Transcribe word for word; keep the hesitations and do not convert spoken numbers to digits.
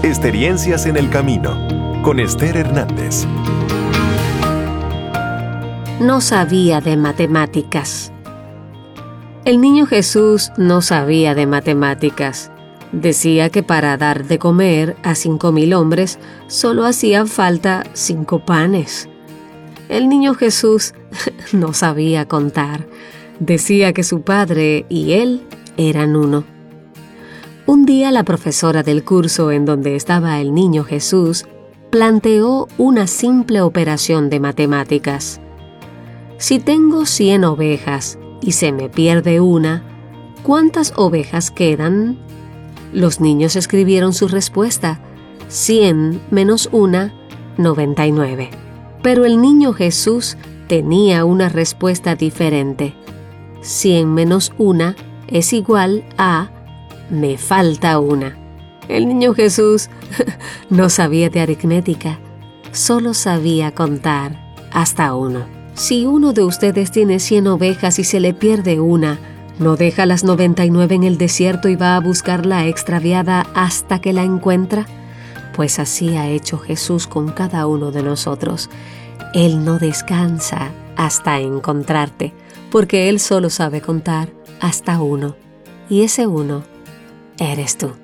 Experiencias en el Camino, con Esther Hernández. No sabía de matemáticas. El niño Jesús no sabía de matemáticas. Decía que para dar de comer a cinco mil hombres solo hacían falta cinco panes. El niño Jesús no sabía contar. Decía que su padre y él eran uno. Un día la profesora del curso en donde estaba el niño Jesús planteó una simple operación de matemáticas. Si tengo cien ovejas y se me pierde una, ¿cuántas ovejas quedan? Los niños escribieron su respuesta: cien menos una, noventa y nueve. Pero el niño Jesús tenía una respuesta diferente. cien menos una es igual a me falta una. El niño Jesús no sabía de aritmética, solo sabía contar hasta uno. Si uno de ustedes tiene cien ovejas y se le pierde una, ¿no deja las noventa y nueve en el desierto y va a buscar la extraviada hasta que la encuentra? Pues así ha hecho Jesús con cada uno de nosotros. Él no descansa hasta encontrarte, porque Él solo sabe contar hasta uno. Y ese uno eres tú.